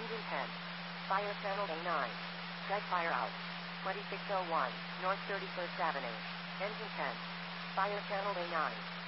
Engine 10. Fire channel A9. Dead fire out. 2601, North 31st Avenue. Engine 10. Fire channel A9.